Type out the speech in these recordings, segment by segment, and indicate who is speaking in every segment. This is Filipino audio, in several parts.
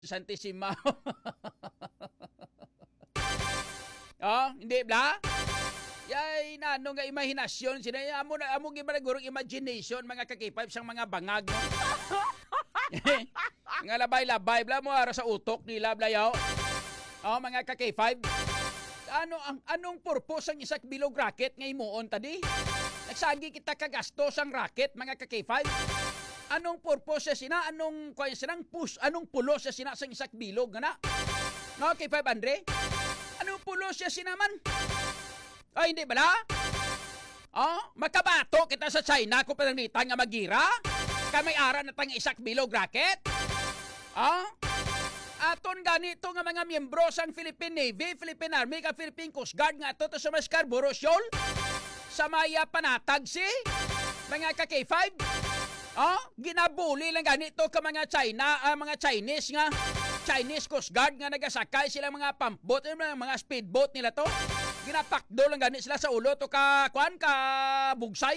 Speaker 1: Santissima. Oh, hindi bla? Yay, nano nga imahinasyon sila. Amo gibaragurong imagination mga kakipay sang mga bangag. No? Nga labay-labay bla mo ara sa utok nila blayaw. Oh, mga kakipay. Anong purpose ang isak bilog racket nga imuon tadi? Nagsagi kita kagasto sang racket mga kakipay. Anong purpose siya sina? Anong kuya sinang push? Anong pulo siya sina sang isak bilog nga na? No, kay 500? Anong pulo siya sinaman? Ay, hindi bala? Oh, makabato kita sa China kung panangitan nga magira? Kamay ara na tang isak bilog racket? Oh? Aton ganito nga mga miyembro sang Philippine Navy, Philippine Army, ka Philippine Coast Guard nga ato to sa Scarborough Shoal? Sa maya panatag si? Mga ka-K5? Oh, ginabuli lang ganito ka mga mga Chinese nga Chinese Coast Guard nga nagasakay sila mga pump boat, mga speedboat nila to. Ginapakdo lang ganit sila sa ulo to ka bugsay.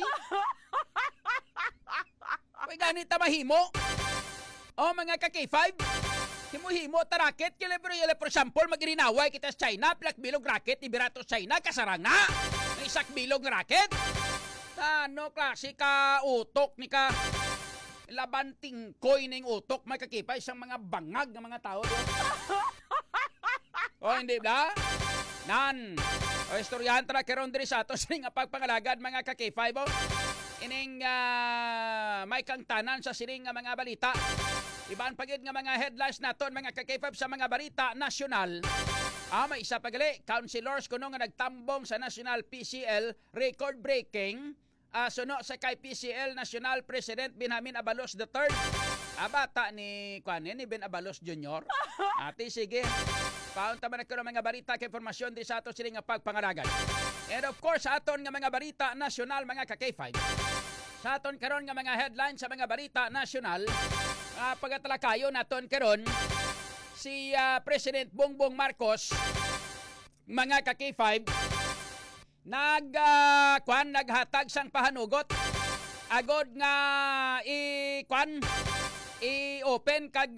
Speaker 1: May ganit ta mahimo. Oh, mga ka-K5, himo-himo ta racket, for example, magrinaway kita sa China, plak bilog racket, ibirato sa China, kasarang na. May isak bilog racket. Ano, klase ka utok ni ka labanting koy ning utok may kakipay isang mga bangag ng mga tao. O hindi ba? Nan. O istoryahan tara karon diri sa ato sining pagpangalagad mga kakipay bo. Ining may kang tanan sa sining mga balita. Iban pagid nga mga headlines naton mga kakipay sa mga balita nasyonal. May isa pagali, councilors kuno nga nagtambong sa National PCL record breaking suno sa kay PCL National President Benjamin Abalos III. Bata ni Ben Abalos Jr. Ati sige. Paunta man ako ng mga balita kay informasyon di sa ato sila nga pagpangaragan. And of course, sa aton nga mga balita nasyonal mga ka-K5. Sa aton karon nga mga headlines sa mga balita nasyonal, pagatalakayo naton karon si President Bongbong Marcos mga ka-K5 naghatag sang pahanugot agod nga i-open kag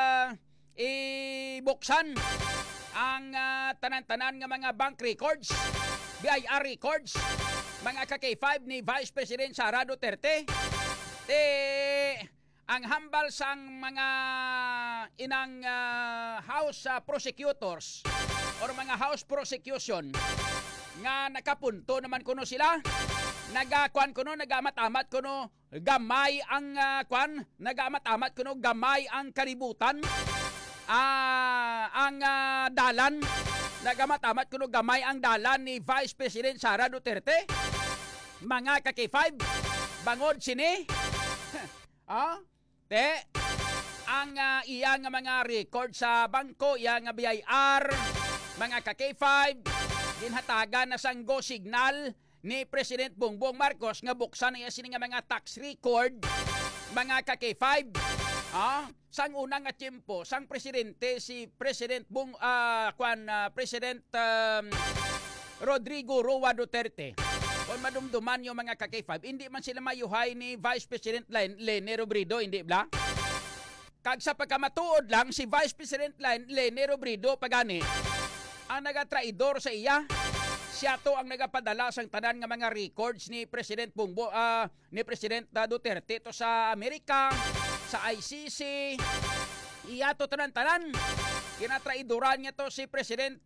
Speaker 1: ibuksan ang tanan-tanan nga mga bank records, BIR records mga ka-K5 ni Vice President Sara Duterte. Ang hambal sang mga inang house prosecutors or mga house prosecution nga nakapunto naman kuno sila, nagamat-amat kuno gamay ang nagamat-amat kuno gamay ang kalibutan, ang dalan, nagamat-amat kuno gamay ang dalan ni Vice President Sara Duterte. Mga ka-K5, bangod sini ang iya nga mga record sa bangko, iya nga BIR, mga ka-K5, ginhatagan na sang go signal ni President Bongbong Marcos nga buksan niya sini nga mga tax record mga ka-K5. Sang unang nga tiyempo sang presidente si President President Rodrigo Roa Duterte. Kung madumduman yung mga ka-K5, hindi man sila mayuhay ni Vice President Lene Robredo, hindi bla? Kag sa pagkamatuod lang si Vice President Lene Robredo pagani ang nagatraidor sa iya. Siya to ang nagapadala sang tanan nga mga records ni President Duterte to sa Amerika, sa ICC. Iya to tanan-tanan. Ginatraidoran niya to si President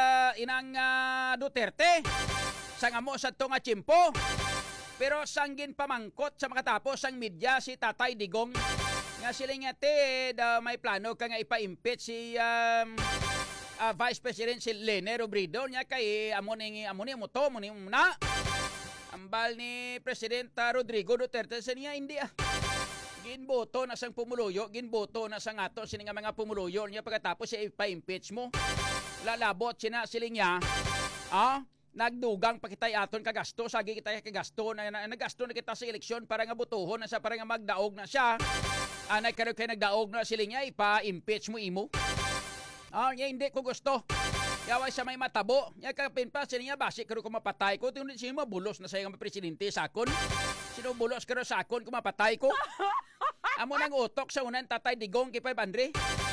Speaker 1: Duterte. Sang amo sa to nga tiyempo. Pero sanggin pamangkot sa makatapos sang media si Tatay Digong nga sila nga may plano ka nga ipa-impeach si Vice President si Lene Robredo niya kay amoni mo na ambal ni President Rodrigo Duterte sa niya hindi ginboto na sang pumuluyo, ginboto na sang ato sini nga mga pumuluyo niya pagkatapos siya ipa-impeach mo lalabot sina sila niya nagdugang pakitay aton kagasto sagi kita kagasto na nagasto na kita sa eleksyon para nga butuhon na siya para nga magdaog na siya nagkaroon kay nagdaog na sila niya ipa-impeach mo imo. Hindi ko gusto. Yaway sa may matabo. Yan kapin pa, siya basi karo kung mapatay ko. Tingnan siya mabulos na sayang presidente sa akon. Sino bulos karo sa akon kung mapatay ko? Amo nang utok sa unan Tatay Digong kay 500.